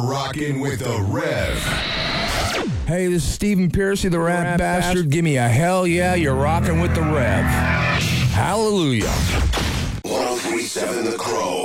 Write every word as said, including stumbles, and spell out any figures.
Rockin' with the Rev. Hey, this is Stephen Piercy, the rap, rap bastard. bastard. Give me a hell yeah, you're rocking with the Rev. Hallelujah. one oh three point seven The Crow.